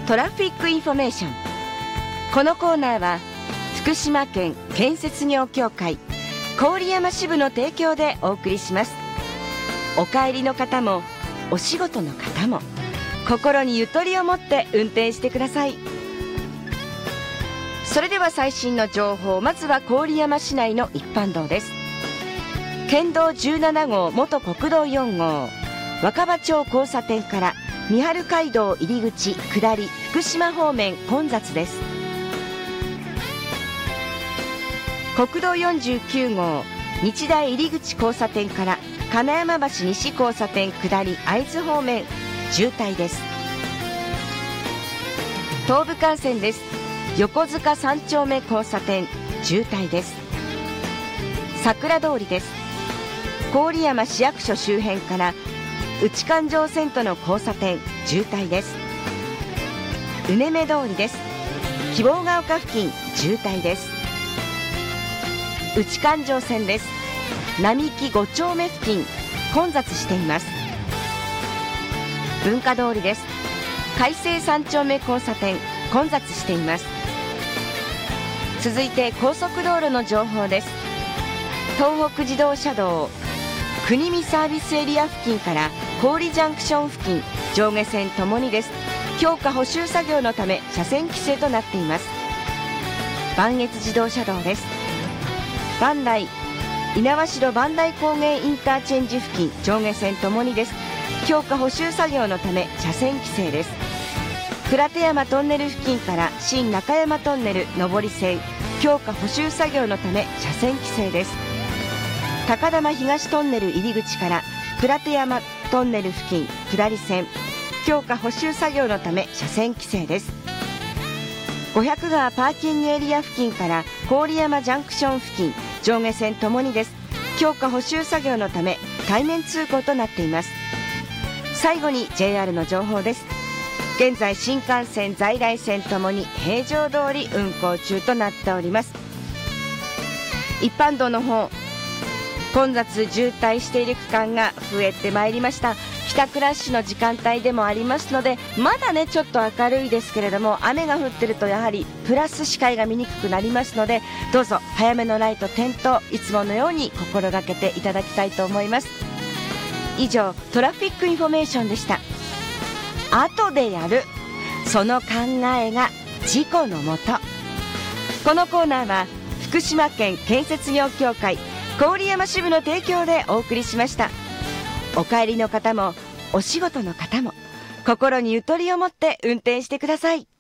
トラフィックインフォメーション。このコーナーは福島県建設業協会郡山支部の提供でお送りします。お帰りの方もお仕事の方も心にゆとりを持って運転してください。それでは最新の情報、まずは郡山市内の一般道です。県道17号元国道4号若葉町交差点から三春街道入り口下り福島方面混雑です。国道49号日大入り口交差点から金山橋西交差点下り会津方面渋滞です。東武幹線です。横塚3丁目交差点渋滞です。桜通りです。郡山市役所周辺から内環状線との交差点渋滞です。うねめ通りです。希望ヶ丘付近渋滞です。内環状線です。並木5丁目付近混雑しています。文化通りです。海星3丁目交差点混雑しています。続いて高速道路の情報です。東北自動車道国見サービスエリア付近から郡ジャンクション付近上下線ともにです。強化補修作業のため車線規制となっています。磐越自動車道です。磐梯猪苗代磐梯高原インターチェンジ付近上下線ともにです。強化補修作業のため車線規制です。鞍手山トンネル付近から新中山トンネル上り線強化補修作業のため車線規制です。高玉東トンネル入り口から鞍手山トンネル付近下り線強化補修作業のため車線規制です。五百川パーキングエリア付近から郡山ジャンクション付近上下線ともにです。強化補修作業のため対面通行となっています。最後に JR の情報です。現在新幹線在来線ともに平常通り運行中となっております。一般道の方混雑渋滞している区間が増えてまいりました。帰宅ラッシュの時間帯でもありますので、まだねちょっと明るいですけれども、雨が降ってるとやはりプラス視界が見にくくなりますので、どうぞ早めのライト点灯いつものように心がけていただきたいと思います。以上トラフィックインフォメーションでした。後でやるその考えが事故のもと。このコーナーは福島県建設業協会郡山支部の提供でお送りしました。お帰りの方もお仕事の方も心にゆとりを持って運転してください。